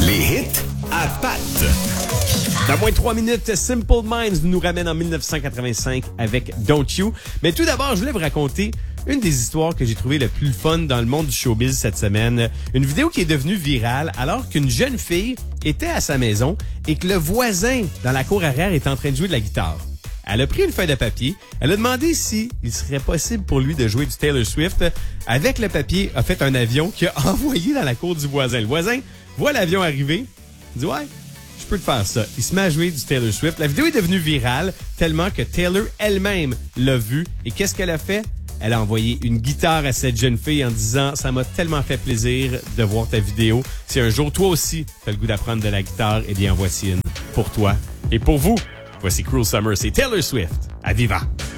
Les hits à Pat. Dans moins de 3 minutes, Simple Minds nous ramène en 1985 avec Don't You. Mais tout d'abord, je voulais vous raconter une des histoires que j'ai trouvées le plus fun dans le monde du showbiz cette semaine. Une vidéo qui est devenue virale alors qu'une jeune fille était à sa maison et que le voisin dans la cour arrière était en train de jouer de la guitare. Elle a pris une feuille de papier. Elle a demandé si il serait possible pour lui de jouer du Taylor Swift. Avec le papier, a fait un avion qu'il a envoyé dans la cour du voisin. Le voisin voit l'avion arriver. Il dit « Ouais, je peux te faire ça. » Il se met à jouer du Taylor Swift. La vidéo est devenue virale tellement que Taylor elle-même l'a vue. Et qu'est-ce qu'elle a fait? Elle a envoyé une guitare à cette jeune fille en disant « Ça m'a tellement fait plaisir de voir ta vidéo. Si un jour, toi aussi, tu as le goût d'apprendre de la guitare, eh bien, voici une pour toi et pour vous. » Voici Cruel Summer, c'est Taylor Swift à Viva.